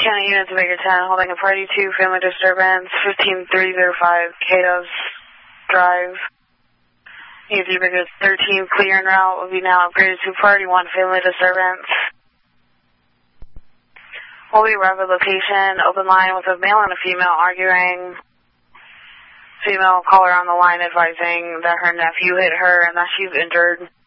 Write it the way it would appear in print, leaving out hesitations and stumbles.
County units of Baker 10 holding a party 2 family disturbance, 15305 Katos Drive. Units of Baker 13 clear en route will be now upgraded to party 1 family disturbance. We'll be arrived at location, open line with a male and a female arguing. Female caller on the line advising that her nephew hit her and that she's injured.